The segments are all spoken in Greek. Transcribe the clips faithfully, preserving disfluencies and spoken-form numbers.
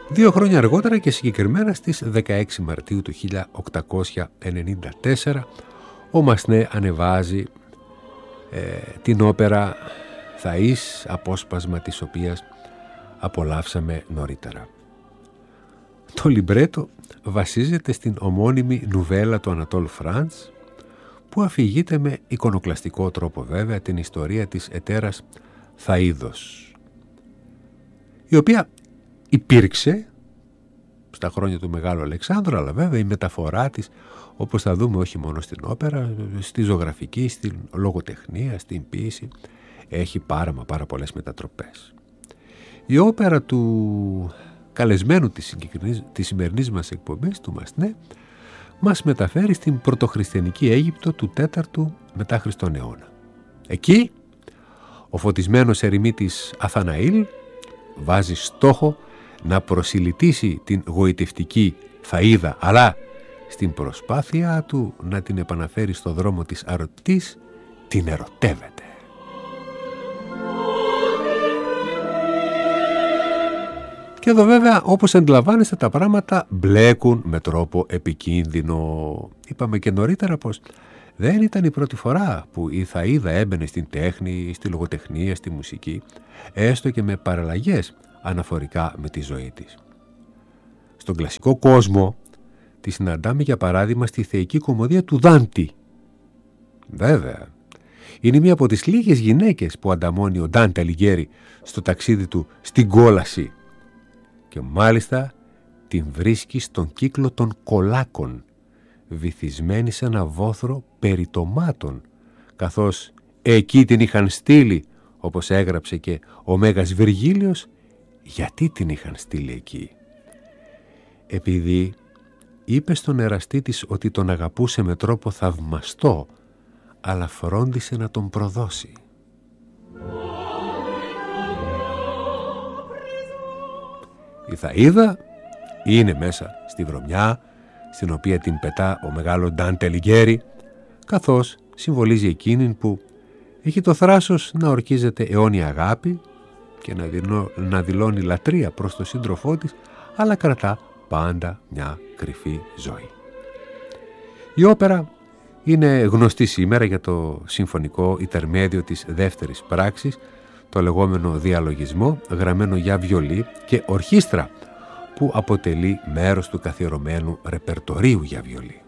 Δύο χρόνια αργότερα και συγκεκριμένα στις δεκαέξι Μαρτίου του χίλια οκτακόσια ενενήντα τέσσερα ο Μασνέ ανεβάζει ε, την όπερα Θαΐς, απόσπασμα της οποίας απολαύσαμε νωρίτερα. Το λιμπρέτο βασίζεται στην ομώνυμη νουβέλα του Ανατόλ Φραντς, που αφηγείται με εικονοκλαστικό τρόπο βέβαια την ιστορία της ετέρας Θαΐδος, η οποία υπήρξε στα χρόνια του Μεγάλου Αλεξάνδρου, αλλά βέβαια η μεταφορά της, όπως θα δούμε, όχι μόνο στην όπερα, στη ζωγραφική, στην λογοτεχνία, στην ποίηση, έχει πάρα μα πάρα πολλές μετατροπές. Η όπερα του καλεσμένου της, της σημερινής μας εκπομπής, του Μασνέ, μας μεταφέρει στην πρωτοχριστιανική Αίγυπτο του τέταρτου μετά Χριστόν αιώνα. Εκεί ο φωτισμένος ερημίτης Αθαναήλ βάζει στόχο να προσιλητήσει την γοητευτική Θαΐδα, αλλά στην προσπάθειά του να την επαναφέρει στο δρόμο της αρωτής, την ερωτεύεται. Και εδώ βέβαια, όπως αντιλαμβάνεστε, τα πράγματα μπλέκουν με τρόπο επικίνδυνο. Είπαμε και νωρίτερα πως δεν ήταν η πρώτη φορά που η Θαΐδα έμπαινε στην τέχνη, στη λογοτεχνία, στη μουσική, έστω και με παραλλαγές αναφορικά με τη ζωή της. Στον κλασικό κόσμο τη συναντάμε για παράδειγμα στη θεϊκή κωμωδία του Δάντη. Βέβαια, είναι μία από τις λίγες γυναίκες που ανταμώνει ο Ντάντε Αλιγκέρι στο ταξίδι του στην κόλαση, και μάλιστα την βρίσκει στον κύκλο των κολάκων, βυθισμένη σε ένα βόθρο περιτομάτων, καθώς εκεί την είχαν στείλει, όπως έγραψε και ο Μέγας Βυργίλιος. Γιατί την είχαν στείλει εκεί? Επειδή είπε στον εραστή της ότι τον αγαπούσε με τρόπο θαυμαστό, αλλά φρόντισε να τον προδώσει. Η Θαΐδα είναι μέσα στη βρωμιά, στην οποία την πετά ο μεγάλο Ντάντε Αλιγκέρι, καθώς συμβολίζει εκείνην που έχει το θράσος να ορκίζεται αιώνια αγάπη και να, δηλώ, να δηλώνει λατρεία προς τον σύντροφό της, αλλά κρατά πάντα μια κρυφή ζωή. Η όπερα είναι γνωστή σήμερα για το συμφωνικό ιτερμέδιο της δεύτερης πράξης, το λεγόμενο διαλογισμό, γραμμένο για βιολί και ορχήστρα, που αποτελεί μέρος του καθιερωμένου ρεπερτορίου για βιολί.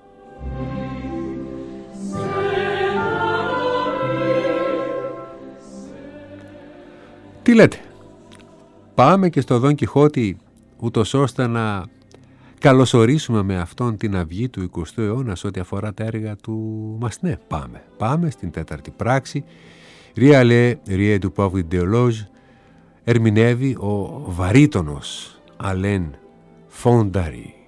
Τι λέτε, πάμε και στο Δον Κιχώτη, ούτως ώστε να καλωσορίσουμε με αυτόν την αυγή του εικοστού αιώνα σε ό,τι αφορά τα έργα του Μασνέ? Πάμε, πάμε στην τέταρτη πράξη. Ριαλέ, Ριέ του Παύου Ιντεολόζ, ερμηνεύει ο βαρύτονος Αλέν Φονταρί.